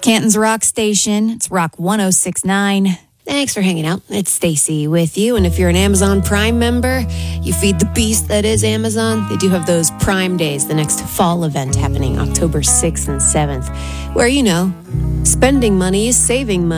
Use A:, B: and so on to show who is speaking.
A: Canton's Rock Station. It's Rock 106.9.
B: Thanks for hanging out. It's Stacy with you. And if you're an Amazon Prime member, you feed the beast that is Amazon. They do have those Prime Days, the next fall event happening October 6th and 7th, where, spending money is saving money.